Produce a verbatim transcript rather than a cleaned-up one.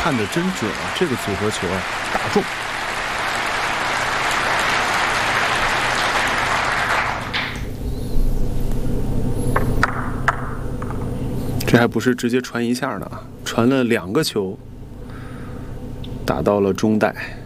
看得真准啊！这个组合球啊，打中。这还不是直接传一下的啊，传了两个球，打到了中袋。